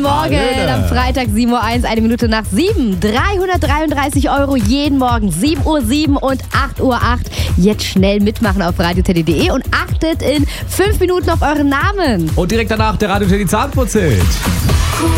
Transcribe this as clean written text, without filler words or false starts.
Morgen. Am Freitag 7.01 Uhr, 1 Minute nach 7. 333 € jeden Morgen, 7.07 Uhr und 8.08 Uhr. Jetzt schnell mitmachen auf radioteddy.de und achtet in 5 Minuten auf euren Namen. Und direkt danach der Radio Teddy Zahnputzhit.